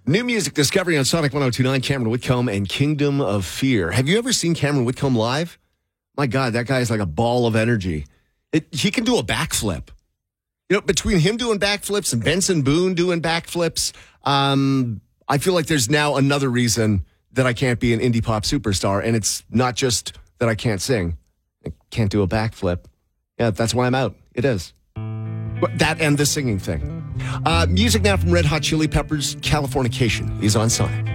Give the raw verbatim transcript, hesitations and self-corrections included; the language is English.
New music discovery on Sonic one oh two point nine, Cameron Whitcomb and Kingdom of Fear. Have you ever seen Cameron Whitcomb live? My God, that guy is like a ball of energy. It, he can do a backflip. You know, between him doing backflips and Benson Boone doing backflips, um, I feel like there's now another reason that I can't be an indie pop superstar, and it's not just that I can't sing. I can't do a backflip. Yeah, that's why I'm out. It is. That and the singing thing. Uh, music now from Red Hot Chili Peppers. Californication is on Sonic.